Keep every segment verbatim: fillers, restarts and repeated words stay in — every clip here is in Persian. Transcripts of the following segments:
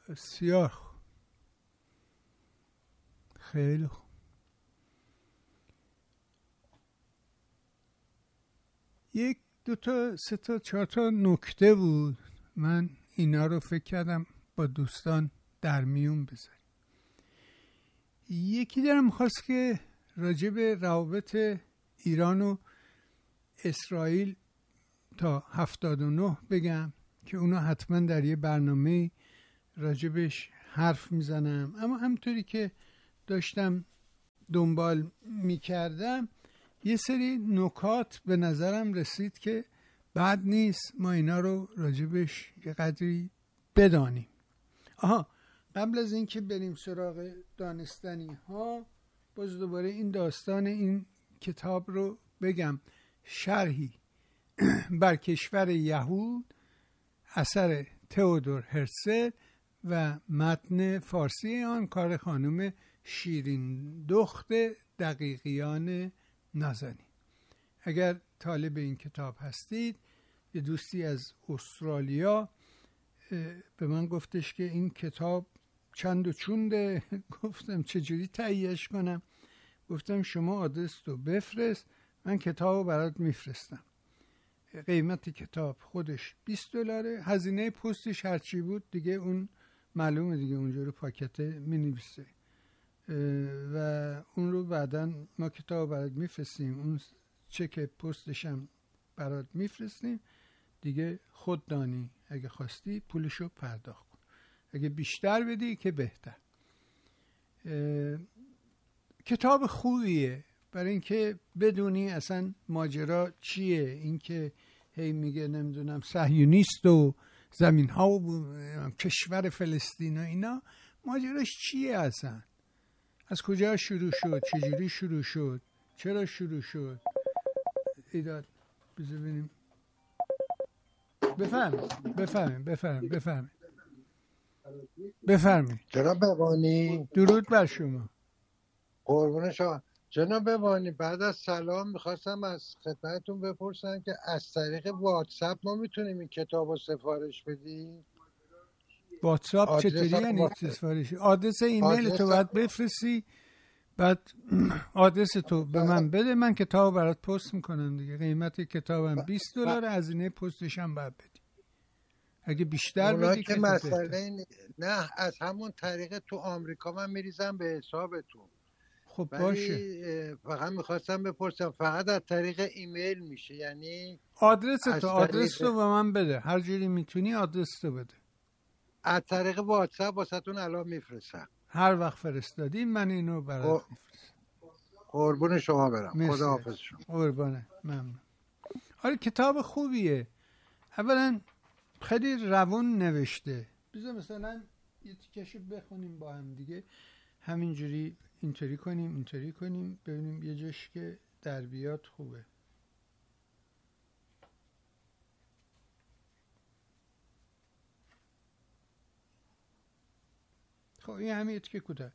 بسیار خوب. خیلی خوب. یک دو تا سه تا چهار تا نکته بود، من اینا رو فکر کردم با دوستان در میون بذاریم. یکی دارم میخواست که راجع به روابط ایران و اسرائیل تا هفتاد و نه بگم که اونا حتما در یه برنامه راجبش حرف میزنم، اما همطوری که داشتم دنبال میکردم یه سری نکات به نظرم رسید که بد نیست ما اینا رو راجبش یه قدری بدانیم. آها، قبل از این که بریم سراغ دانستنی ها، باز دوباره این داستان این کتاب رو بگم. شرحی بر کشور یهود، اثر تئودور هرتزل و متن فارسی آن کار خانم شیرین دخت دقیقیان نازنین. اگر طالب این کتاب هستید، یه دوستی از استرالیا به من گفتش که این کتاب چند و چونده. گفتم چجوری تهیهش کنم؟ گفتم شما آدرس رو بفرست، من کتاب رو برات میفرستم. قیمت کتاب خودش بیست دلاره، هزینه پستش هرچی بود دیگه اون معلومه دیگه، اونجا رو پاکت می نویسه و اون رو بعداً ما کتاب برات میفرستیم، اون چک پستش هم برات میفرستیم دیگه. خود دانی، اگه خواستی پولشو پرداخت کن، اگه بیشتر بدی که بهتر. کتاب خوبیه برای اینکه بدونی اصلا ماجرا چیه. اینکه هی میگه نمیدونم صهیونیست و زمین ها و کشور فلسطین و اینا، ماجراش چیه اصلا؟ از کجا شروع شد؟ چجوری شروع شد؟ چرا شروع شد؟ ایداد بذار ببینیم. بفرمایید بفرمایید بفرمایید بفرمایید بفرمایید جناب بوانی، درود بر شما. قربون شما. جناب بوانی، بعد از سلام میخواستم از خدمتتون بپرسم که از طریق واتساپ ما میتونیم این کتاب رو سفارش بدیم؟ واتساپ چطوری یعنی سفارش؟ آدرس ایمیل تو باید بفرستی، بعد آدرس تو به من بده، من کتاب برات پست میکنم دیگه. قیمت کتابم بیست دلار، هزینه پستش هم باید بدی. اگه بیشتر بدی که مسئله نه، از همون طریق تو آمریکا من میریزم به حسابتون. خب باشه، فقط میخواستم بپرسم فقط از طریق ایمیل میشه؟ یعنی آدرس تو آدرس تو به من بده، هر جوری میتونی آدرس تو بده. از طریق واتساپ واسهتون الان میفرستم. هر وقت فرستادی من اینو برات میفرستم. قربون شما برم. خدا حافظ شما. قربانه، ممنون. آره کتاب خوبیه. اولا خیلی روون نوشته. بذار مثلا یه تیکشو بخونیم با هم دیگه، همینجوری اینطوری کنیم اینطوری کنیم ببینیم یه جاش که در بیاد خوبه. خب این همین که کوتاه.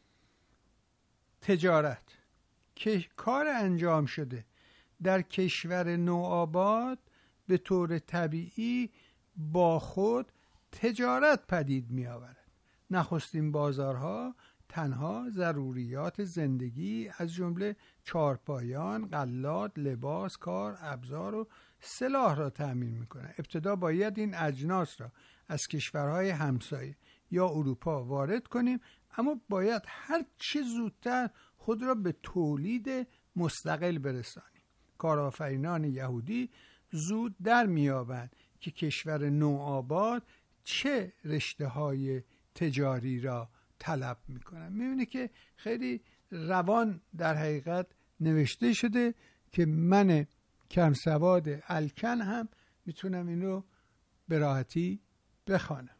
تجارت که کار انجام شده در کشور نوآباد به طور طبیعی با خود تجارت پدید می آورد. نخستین بازارها تنها ضروریات زندگی از جمله چارپایان، غلات، لباس، کار، ابزار و سلاح را تأمین می‌کنند. ابتدا باید این اجناس را از کشورهای همسایه یا اروپا وارد کنیم، اما باید هر چه زودتر خود را به تولید مستقل برسانیم. کارآفرینان یهودی زود در می‌یابند که کشور نوآباد چه رشته‌های تجاری را طلب میکنم. میبینه که خیلی روان در حقیقت نوشته شده که من کم سواد الکن هم میتونم اینو به راحتی بخوانم.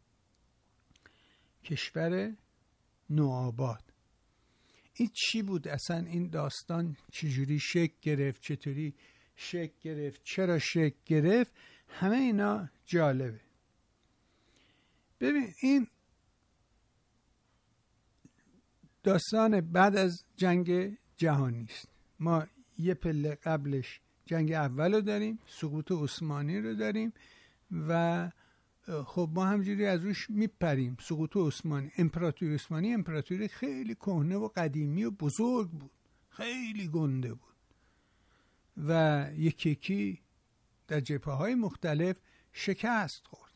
کشور نوآباد این چی بود اصلا؟ این داستان چجوری شکل گرفت؟ چطوری شکل گرفت؟ چرا شکل گرفت؟ همه اینا جالبه. ببین این داستان بعد از جنگ جهانی است. ما یه پله قبلش جنگ اول رو داریم، سقوط عثمانی رو داریم و خب ما همجوری از روش میپریم. سقوط عثمانی، امپراتوری عثمانی امپراتوری خیلی کهنه و قدیمی و بزرگ بود، خیلی گنده بود و یکی یکی در جبهه‌های مختلف شکست خورد.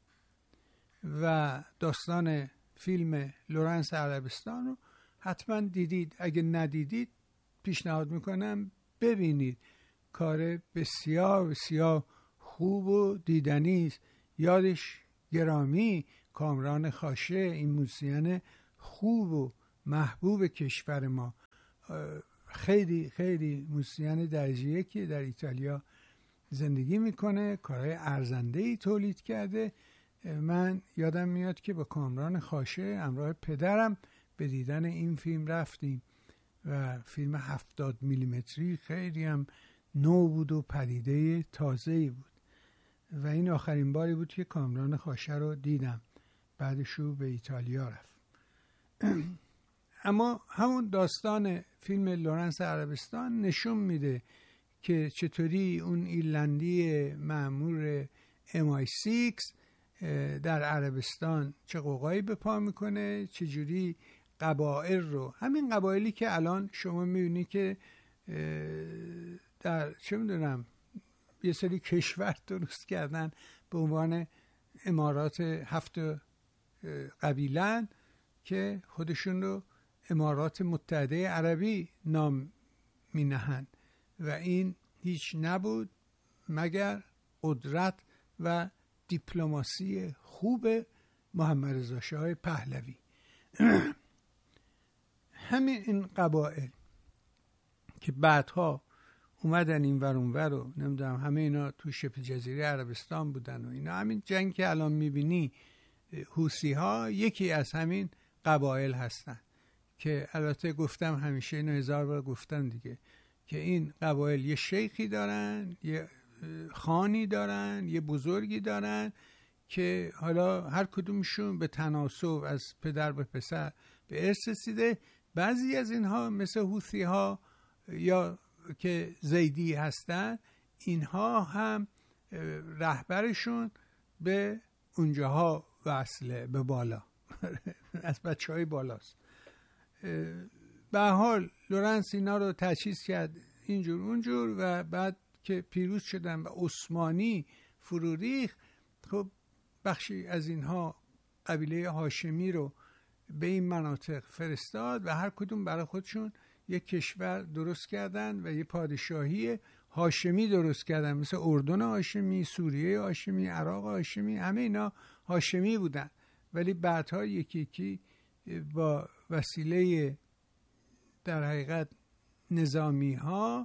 و داستان فیلم لورنس عربستان رو حتما دیدید، اگه ندیدید پیشنهاد میکنم ببینید. کار بسیار بسیار خوب و دیدنی است. یادش گرامی کامران خاشه، این موزیسین خوب و محبوب کشور ما، خیلی خیلی موزیسین درجه یکی در ایتالیا زندگی میکنه، کارهای ارزنده‌ای تولید کرده. من یادم میاد که با کامران خاشه همراه پدرم به دیدن این فیلم رفتیم و فیلم هفتاد میلیمتری خیلی هم نو بود و پدیده تازه‌ای بود و این آخرین باری بود که کامران خاشه رو دیدم. بعدش رو به ایتالیا رفت. اما همون داستان فیلم لورنس عربستان نشون میده که چطوری اون ایرلندی مأمور ام آی سیکس در عربستان چه قوقایی به پا میکنه، چجوری قبایل رو، همین قبایلی که الان شما میبینی که در چه میدونم یه سری کشور درست کردن به عنوان امارات هفت قبیله‌اند که خودشون رو امارات متحده عربی نام می نهند و این هیچ نبود مگر قدرت و دیپلماسی خوب محمد رضا شاه پهلوی. همین این قبایل که بعدها اومدن این ور اون ور رو نمیدونم، همه اینا تو شبه جزیره عربستان بودن و اینا. همین جنگ که الان میبینی حوثی ها یکی از همین قبایل هستن که البته گفتم همیشه اینو هزار بار گفتم دیگه که این قبایل یه شیخی دارن، یه خانی دارن، یه بزرگی دارن که حالا هر کدومشون به تناسب از پدر به پسر به ارث رسیده. بعضی از اینها مثل حوثی ها یا که زیدی هستن، اینها هم رهبرشون به اونجاها وصله، به بالا از بچه های بالاست. به حال لورنس اینا رو تجهیز کرد اینجور اونجور و بعد که پیروز شدن و عثمانی فرو ریخت، خب بخشی از اینها قبیله هاشمی رو به این مناطق فرستاد و هر کدوم برای خودشون یک کشور درست کردن و یه پادشاهی هاشمی درست کردن، مثل اردن هاشمی، سوریه هاشمی، عراق هاشمی، همه اینا هاشمی بودن. ولی بعدها یکی یکی با وسیله در حقیقت نظامی ها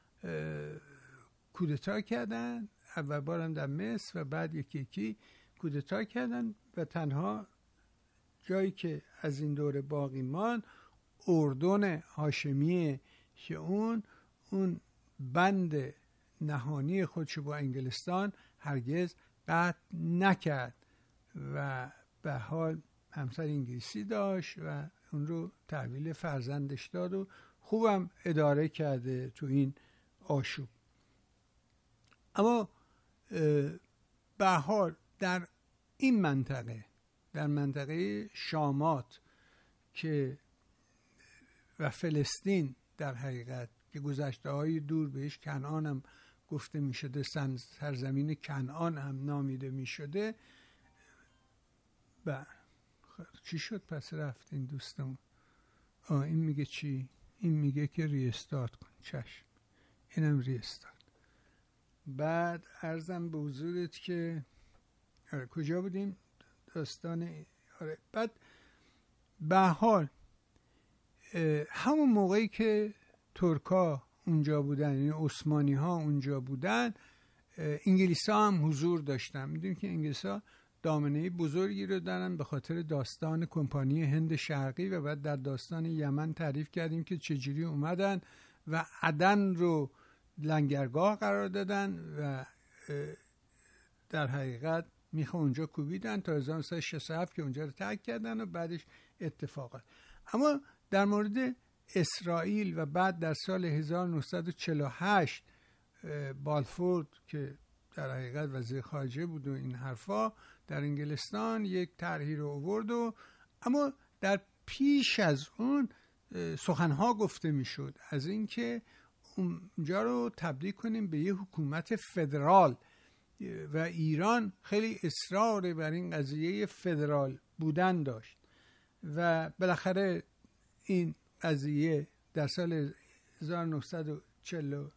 کودتا کردن، اول بارم در مصر و بعد یکی یکی کودتا کردن و تنها جایی که از این دوره باقی ماند اردن هاشمیه که اون اون بند نهانی خودشو با انگلستان هرگز قطع نکرد و به حال همسر انگلیسی داشت و اون رو تحویل فرزندش داد و خوبم اداره کرده تو این آشوب. اما به حال در این منطقه، در منطقه شامات که و فلسطین در حقیقت که گذشته های دور بهش کنعان هم گفته می شده، سرزمین کنعان هم نامیده می شده. و چی شد پس رفت این دوستمون؟ آه این میگه چی؟ این میگه که ریستارت کن. چشم، اینم ریستارت. بعد عرضم به حضورت که آره کجا بودیم؟ داستان آره. بعد به حال همون موقعی که ترکا اونجا بودن، یعنی عثمانی ها اونجا بودن، انگلیس ها هم حضور داشتن. میدونیم که انگلیس ها دامنه بزرگی رو دارن به خاطر داستان کمپانی هند شرقی و بعد در داستان یمن تعریف کردیم که چجوری اومدن و عدن رو لنگرگاه قرار دادن و در حقیقت میخوا اونجا کوبیدن تا هزار و نهصد و شصت و هفت که اونجا رو ترک کردن و بعدش اتفاقات. اما در مورد اسرائیل و بعد در سال هزار و نهصد و چهل و هشت بالفورد که در حقیقت وزیر خارجه بود و این حرفا در انگلستان یک طرحی رو آورد و اما در پیش از اون سخنها گفته میشد از اینکه اونجا رو تبدیل کنیم به یه حکومت فدرال و ایران خیلی اصرار بر این قضیه فدرال بودن داشت و بالاخره این قضیه در سال هزار و نهصد و چهل و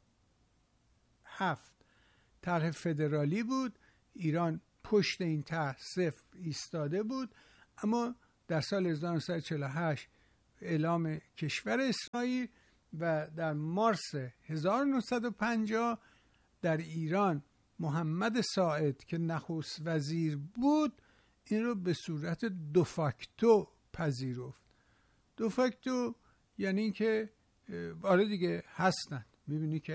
هفت طرح فدرالی بود. ایران پشت این طرح صفر ایستاده بود، اما در سال هزار و نهصد و چهل و هشت اعلام کشور اسرائیل و در مارس هزار و نهصد و پنجاه در ایران محمد ساعد که نخست وزیر بود این رو به صورت دوفاکتو پذیرفت. دوفاکتو یعنی که آره دیگه هستن، میبینی که